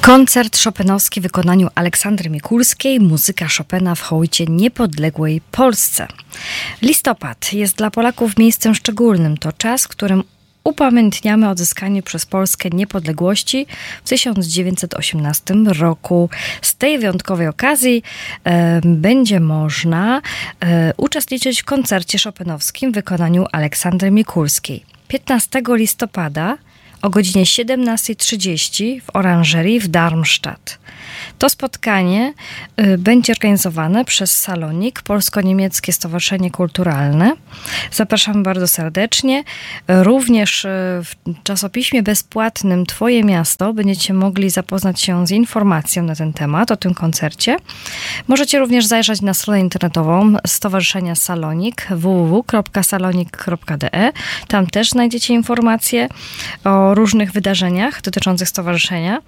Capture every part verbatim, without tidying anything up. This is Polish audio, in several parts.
Koncert chopinowski w wykonaniu Aleksandry Mikulskiej, muzyka Chopina w hołdzie niepodległej Polsce. Listopad jest dla Polaków miejscem szczególnym. To czas, w którym upamiętniamy odzyskanie przez Polskę niepodległości w tysiąc dziewięćset osiemnastym roku. Z tej wyjątkowej okazji e, będzie można e, uczestniczyć w koncercie chopinowskim w wykonaniu Aleksandry Mikulskiej. piętnastego listopada o godzinie siedemnasta trzydzieści w Oranżerii w Darmstadt. To spotkanie y, będzie organizowane przez Salonik, Polsko-Niemieckie Stowarzyszenie Kulturalne. Zapraszam bardzo serdecznie. Również y, w czasopiśmie bezpłatnym Twoje Miasto będziecie mogli zapoznać się z informacją na ten temat, o tym koncercie. Możecie również zajrzeć na stronę internetową Stowarzyszenia Salonik w w w kropka salonik kropka d e. Tam też znajdziecie informacje o różnych wydarzeniach dotyczących stowarzyszenia.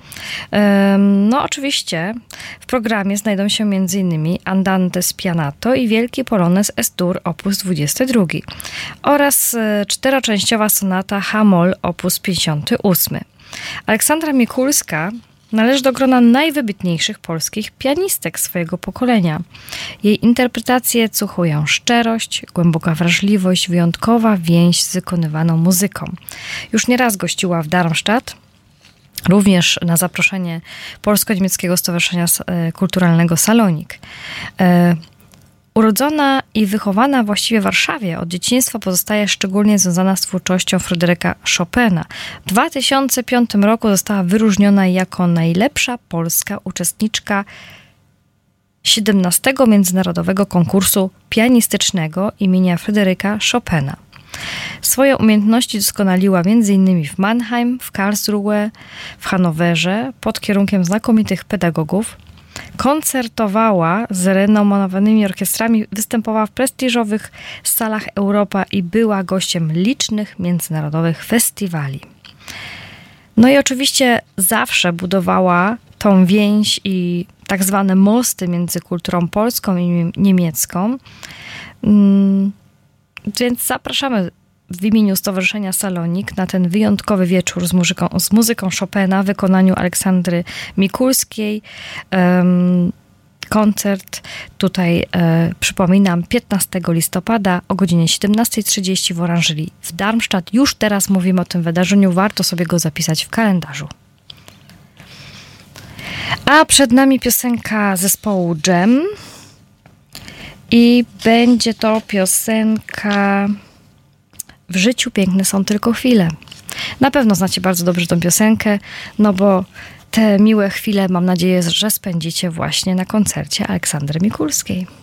No oczywiście w programie znajdą się m.in. Andante Spianato i Wielki Polonez Es-Dur op. dwudziesty drugi oraz czteroczęściowa sonata H-moll op. pięćdziesiąty ósmy. Aleksandra Mikulska należy do grona najwybitniejszych polskich pianistek swojego pokolenia. Jej interpretacje cechują szczerość, głęboka wrażliwość, wyjątkowa więź z wykonywaną muzyką. Już nieraz gościła w Darmstadt, również na zaproszenie Polsko-Niemieckiego Stowarzyszenia Kulturalnego Salonik. Urodzona i wychowana właściwie w Warszawie, od dzieciństwa pozostaje szczególnie związana z twórczością Fryderyka Chopina. W dwa tysiące piątym roku została wyróżniona jako najlepsza polska uczestniczka siedemnastego Międzynarodowego Konkursu Pianistycznego imienia Fryderyka Chopina. Swoje umiejętności doskonaliła m.in. w Mannheim, w Karlsruhe, w Hanowerze pod kierunkiem znakomitych pedagogów. Koncertowała z renomowanymi orkiestrami, występowała w prestiżowych salach Europa i była gościem licznych międzynarodowych festiwali. No i oczywiście zawsze budowała tą więź i tak zwane mosty między kulturą polską i niemiecką. Więc zapraszamy w imieniu Stowarzyszenia Salonik na ten wyjątkowy wieczór z muzyką, z muzyką Chopina w wykonaniu Aleksandry Mikulskiej. Um, koncert tutaj, e, przypominam, piętnastego listopada o godzinie siedemnasta trzydzieści w Oranżerii w Darmstadt. Już teraz mówimy o tym wydarzeniu, warto sobie go zapisać w kalendarzu. A przed nami piosenka zespołu Dżem i będzie to piosenka W życiu piękne są tylko chwile. Na pewno znacie bardzo dobrze tę piosenkę, no bo te miłe chwile mam nadzieję, że spędzicie właśnie na koncercie Aleksandry Mikulskiej.